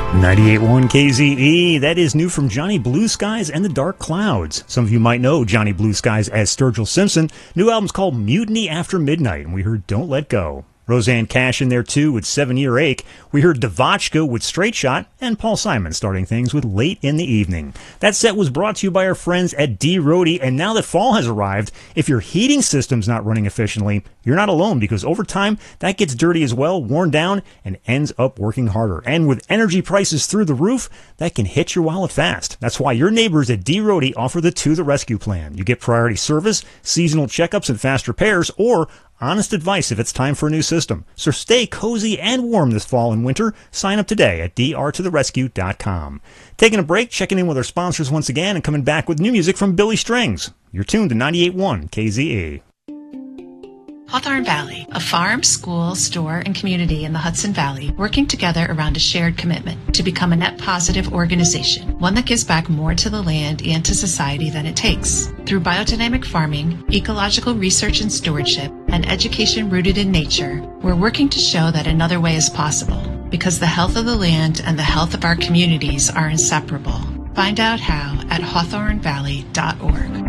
98.1 KZE, that is new from Johnny Blue Skies and the Dark Clouds. Some of you might know Johnny Blue Skies as Sturgill Simpson. New album's called Mutiny After Midnight, and we heard Don't Let Go. Roseanne Cash in there too with 7 Year Ache. We heard Devotchka with Straight Shot, and Paul Simon starting things with Late in the Evening. That set was brought to you by our friends at D. Rohde, and now that fall has arrived, if your heating system's not running efficiently, you're not alone, because over time, that gets dirty as well, worn down, and ends up working harder. And with energy prices through the roof, that can hit your wallet fast. That's why your neighbors at D. Rohde offer the To the Rescue plan. You get priority service, seasonal checkups and fast repairs, or honest advice if it's time for a new system. So stay cozy and warm this fall and winter. Sign up today at drtotherescue.com. Taking a break, checking in with our sponsors once again, and coming back with new music from Billy Strings. You're tuned to 98.1 KZE. Hawthorne Valley, a farm, school, store, and community in the Hudson Valley working together around a shared commitment to become a net positive organization, one that gives back more to the land and to society than it takes. Through biodynamic farming, ecological research and stewardship, and education rooted in nature, we're working to show that another way is possible, because the health of the land and the health of our communities are inseparable. Find out how at hawthornevalley.org.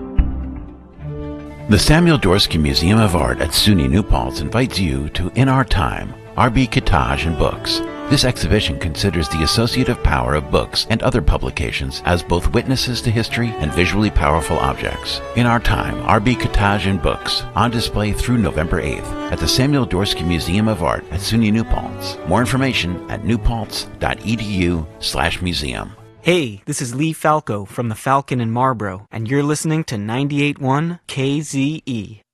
The Samuel Dorsky Museum of Art at SUNY New Paltz invites you to In Our Time, R.B. Kitaj and Books. This exhibition considers the associative power of books and other publications as both witnesses to history and visually powerful objects. In Our Time, R.B. Kitaj and Books, on display through November 8th at the Samuel Dorsky Museum of Art at SUNY New Paltz. More information at newpaltz.edu/museum. Hey, this is Lee Falco from the Falcon in Marlboro, and you're listening to 98.1 KZE.